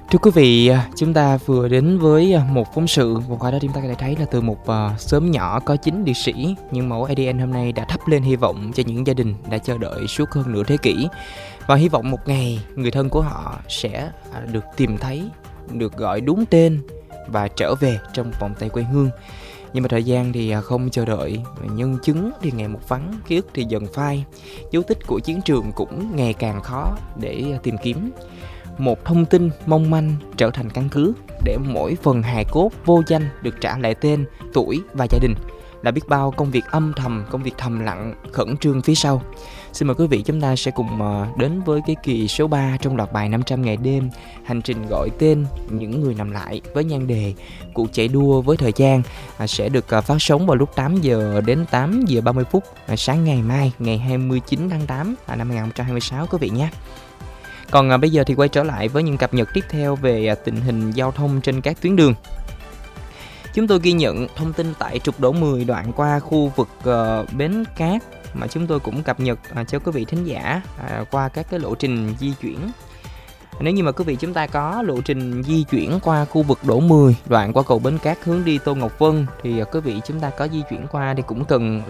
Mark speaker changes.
Speaker 1: Thưa quý vị, chúng ta vừa đến với một phóng sự, và qua đó chúng ta có thể thấy là từ một xóm nhỏ có 9 liệt sĩ, những mẫu ADN hôm nay đã thắp lên hy vọng cho những gia đình đã chờ đợi suốt hơn nửa thế kỷ. Và hy vọng một ngày người thân của họ sẽ được tìm thấy, được gọi đúng tên và trở về trong vòng tay quê hương. Nhưng mà thời gian thì không chờ đợi, nhân chứng thì ngày một vắng, ký ức thì dần phai, dấu tích của chiến trường cũng ngày càng khó để tìm kiếm. Một thông tin mong manh trở thành căn cứ để mỗi phần hài cốt vô danh được trả lại tên, tuổi và gia đình, là biết bao công việc âm thầm, công việc thầm lặng, khẩn trương phía sau. Xin mời quý vị, chúng ta sẽ cùng đến với cái kỳ số 3 trong loạt bài 500 ngày đêm, hành trình gọi tên những người nằm lại, với nhan đề Cuộc chạy đua với thời gian, sẽ được phát sóng vào lúc 8 giờ đến 8 giờ 30 phút sáng ngày mai, ngày 29 tháng 8 năm 2026 quý vị nhé. Còn bây giờ thì quay trở lại với những cập nhật tiếp theo về tình hình giao thông trên các tuyến đường. Chúng tôi ghi nhận thông tin tại trục Đỗ 10 đoạn qua khu vực Bến Cát, mà chúng tôi cũng cập nhật cho quý vị thính giả qua các cái lộ trình di chuyển. Nếu như mà quý vị chúng ta có lộ trình di chuyển qua khu vực Đỗ 10 đoạn qua cầu Bến Cát hướng đi Tô Ngọc Vân, thì quý vị chúng ta có di chuyển qua thì cũng cần